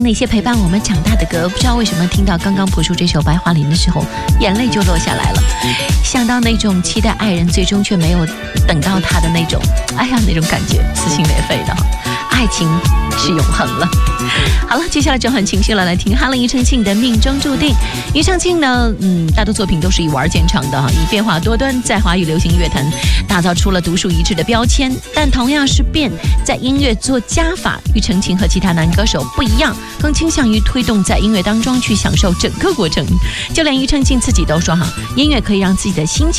那些陪伴我们长大的歌，不知道为什么听到刚刚谱出这首《白桦林》的时候，眼泪就落下来了。想到那种期待爱人最终却没有等到他的那种，哎呀，那种感觉撕心裂肺的。爱情是永恒了。好了，接下来就很情绪了，来听哈林庾澄庆的《命中注定》。庾澄庆呢，大多作品都是以玩见长的哈，以变化多端在华语流行乐坛打造出了独树一帜的标签。但同样是变，在音乐做加法，庾澄庆和其他男歌手不一样，更倾向于推动在音乐当中去享受整个过程。就连庾澄庆自己都说哈，音乐可以让自己的心情